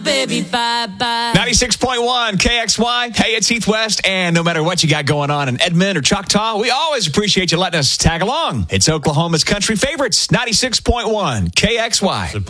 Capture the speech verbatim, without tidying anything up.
baby, bye-bye. ninety-six point one K X Y. Hey, it's Heath West, and no matter what you got going on in Edmond or Choctaw, we always appreciate you letting us tag along. It's Oklahoma's country favorites, ninety-six point one K X Y.